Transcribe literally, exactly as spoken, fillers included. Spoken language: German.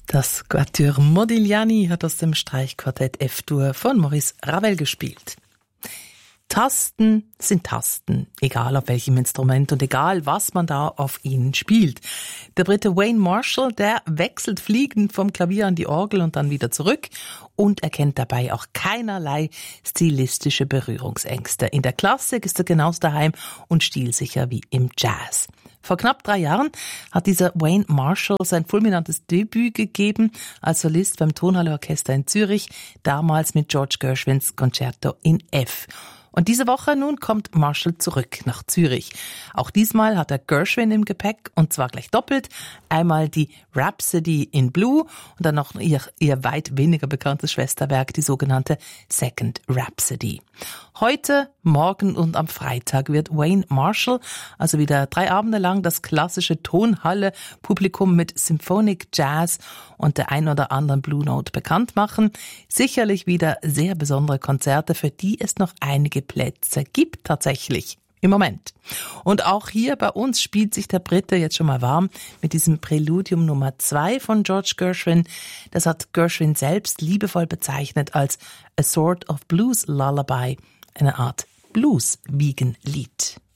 Das Quatuor Modigliani hat aus dem Streichquartett F-Dur von Maurice Ravel gespielt. Tasten sind Tasten, egal auf welchem Instrument und egal, was man da auf ihnen spielt. Der Brite Wayne Marshall, der wechselt fliegend vom Klavier an die Orgel und dann wieder zurück und erkennt dabei auch keinerlei stilistische Berührungsängste. In der Klassik ist er genauso daheim und stilsicher wie im Jazz. Vor knapp drei Jahren hat dieser Wayne Marshall sein fulminantes Debüt gegeben als Solist beim Tonhalle Orchester in Zürich, damals mit George Gershwins Concerto in F. Und diese Woche nun kommt Marshall zurück nach Zürich. Auch diesmal hat er Gershwin im Gepäck und zwar gleich doppelt. Einmal die Rhapsody in Blue und dann noch ihr, ihr weit weniger bekanntes Schwesterwerk, die sogenannte Second Rhapsody. Heute, morgen und am Freitag wird Wayne Marshall also wieder drei Abende lang das klassische Tonhalle-Publikum mit Symphonic Jazz und der ein oder anderen Blue Note bekannt machen. Sicherlich wieder sehr besondere Konzerte, für die es noch einige Plätze gibt tatsächlich im Moment. Und auch hier bei uns spielt sich der Brite jetzt schon mal warm mit diesem Präludium Nummer zwei von George Gershwin. Das hat Gershwin selbst liebevoll bezeichnet als a sort of blues lullaby, eine Art Blues-Wiegenlied.